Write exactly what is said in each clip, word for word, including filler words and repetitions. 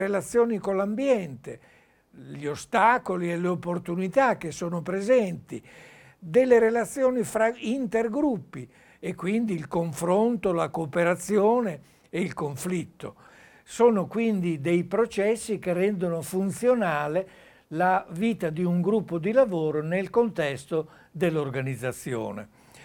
relazioni con l'ambiente, gli ostacoli e le opportunità che sono presenti, delle relazioni fra intergruppi e quindi il confronto, la cooperazione e il conflitto. Sono quindi dei processi che rendono funzionale la vita di un gruppo di lavoro nel contesto dell'organizzazione.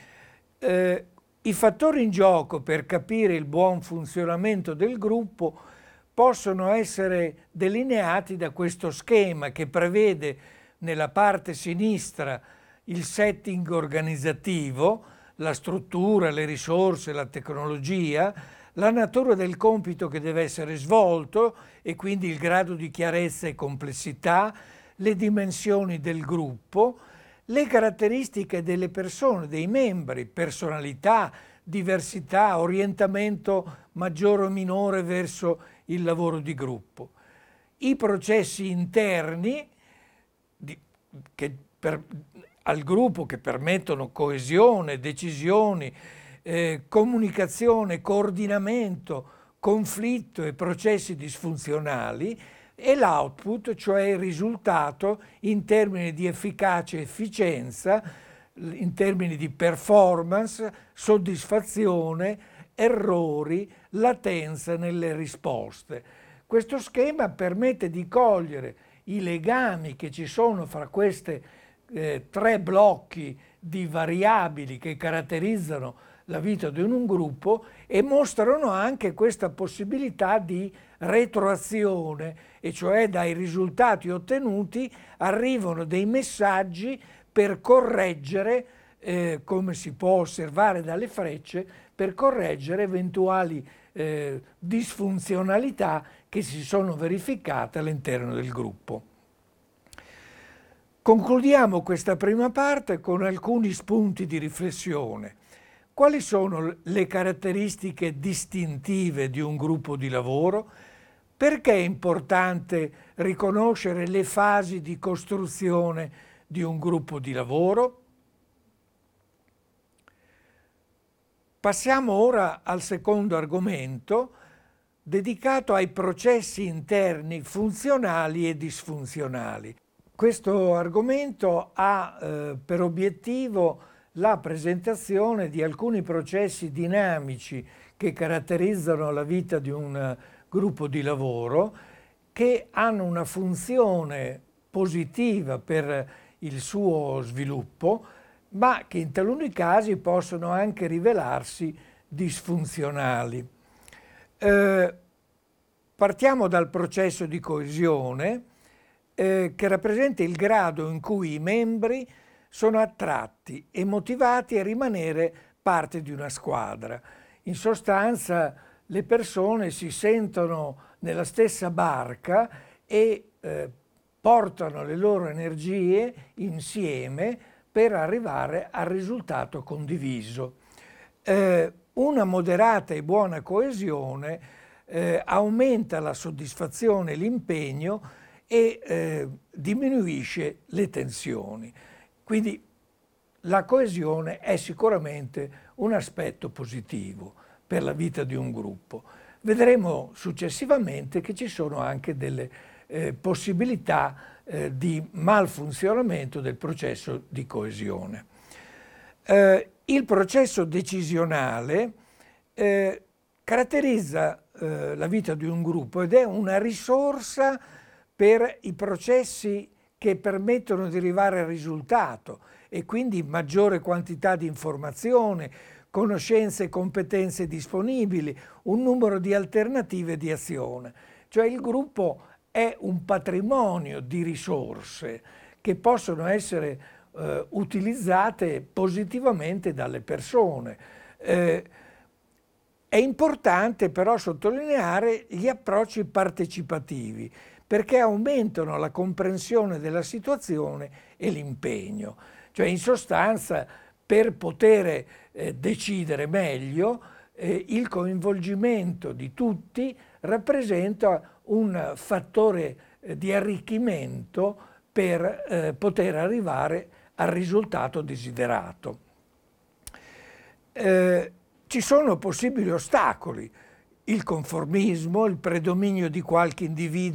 Eh, I fattori in gioco per capire il buon funzionamento del gruppo possono essere delineati da questo schema che prevede nella parte sinistra il setting organizzativo, la struttura, le risorse, la tecnologia, la natura del compito che deve essere svolto e quindi il grado di chiarezza e complessità, le dimensioni del gruppo, le caratteristiche delle persone, dei membri, personalità, diversità, orientamento maggiore o minore verso il lavoro di gruppo. I processi interni di, che per, al gruppo che permettono coesione, decisioni, eh, comunicazione, coordinamento, conflitto e processi disfunzionali, e l'output, cioè il risultato in termini di efficacia e efficienza, in termini di performance, soddisfazione, errori, latenza nelle risposte. Questo schema permette di cogliere i legami che ci sono fra questi eh, tre blocchi di variabili che caratterizzano la vita di un gruppo e mostrano anche questa possibilità di retroazione, e cioè dai risultati ottenuti arrivano dei messaggi per correggere, eh, come si può osservare dalle frecce, per correggere eventuali eh, disfunzionalità che si sono verificate all'interno del gruppo. Concludiamo questa prima parte con alcuni spunti di riflessione. Quali sono le caratteristiche distintive di un gruppo di lavoro? Perché è importante riconoscere le fasi di costruzione di un gruppo di lavoro? Passiamo ora al secondo argomento, dedicato ai processi interni funzionali e disfunzionali. Questo argomento ha eh, per obiettivo la presentazione di alcuni processi dinamici che caratterizzano la vita di un gruppo di lavoro, che hanno una funzione positiva per il suo sviluppo, ma che in taluni casi possono anche rivelarsi disfunzionali. Eh, partiamo dal processo di coesione, eh, che rappresenta il grado in cui i membri sono attratti e motivati a rimanere parte di una squadra. In sostanza, le persone si sentono nella stessa barca e eh, portano le loro energie insieme per arrivare al risultato condiviso. Eh, una moderata e buona coesione eh, aumenta la soddisfazione e l'impegno e eh, diminuisce le tensioni. Quindi la coesione è sicuramente un aspetto positivo per la vita di un gruppo. Vedremo successivamente che ci sono anche delle eh, possibilità eh, di malfunzionamento del processo di coesione. Eh, il processo decisionale eh, caratterizza eh, la vita di un gruppo ed è una risorsa per i processi che permettono di arrivare al risultato e quindi maggiore quantità di informazione, conoscenze e competenze disponibili, un numero di alternative di azione. Cioè il gruppo è un patrimonio di risorse che possono essere eh, utilizzate positivamente dalle persone. Eh, è importante però sottolineare gli approcci partecipativi, perché aumentano la comprensione della situazione e l'impegno. Cioè in sostanza, per poter eh, decidere meglio, eh, il coinvolgimento di tutti rappresenta un fattore eh, di arricchimento per eh, poter arrivare al risultato desiderato. Eh, ci sono possibili ostacoli il conformismo, il predominio di qualche individuo